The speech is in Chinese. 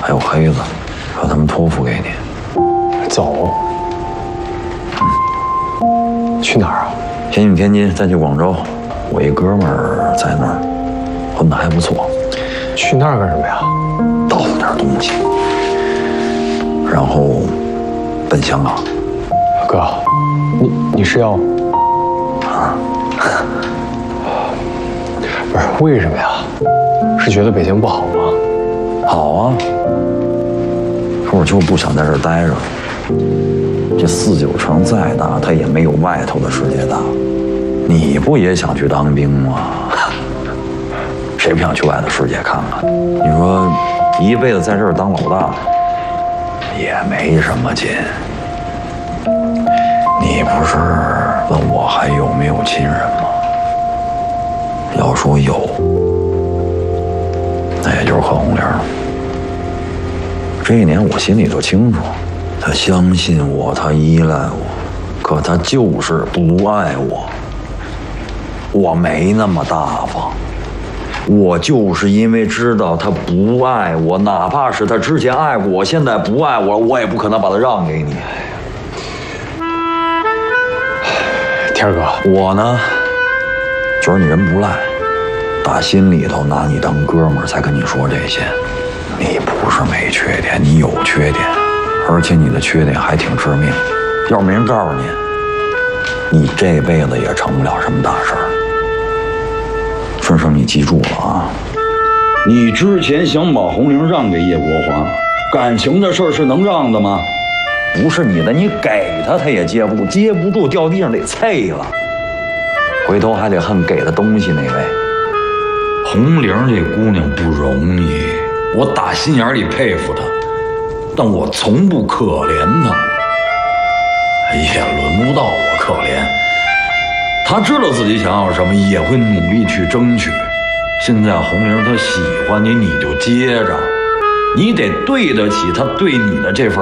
还有黑子，让他们托付给你。 走。去哪儿啊？ 先去天津，再去广州。我一哥们儿在那儿，混得还不错。 去那儿干什么呀？ 倒腾点东西，然后奔香港。 哥，你是要啊？ 不是为什么呀？是觉得北京不好吗？ 好啊，可我就不想在这儿待着。这4-9城再大，它也没有外头的世界大。你不也想去当兵吗？谁不想去外头世界看看？你说一辈子在这儿当老大，也没什么劲。你不是问我还有没有亲人吗？要说有，那也就是贺红玲了。这一年我心里头清楚，他相信我，他依赖我，可他就是不爱我。我没那么大方，我就是因为知道他不爱我，哪怕是他之前爱过我，现在不爱我，我也不可能把他让给你。 天儿哥， 我呢，觉得你人不赖，打心里头拿你当哥们儿才跟你说这些。你不是没缺点，你有缺点，而且你的缺点还挺致命。要是没人告诉你，你这辈子也成不了什么大事儿。顺生，你记住了啊！你之前想把红玲让给叶国华，感情的事儿是能让的吗？不是你的，你给他，他也接不住，接不住掉地上得啐了。回头还得恨给他东西那位。红玲这姑娘不容易，我打心眼里佩服她，但我从不可怜她，也轮不到我可怜。她知道自己想要什么，也会努力去争取。现在红玲她喜欢你，你就接着，你得对得起她对你的这份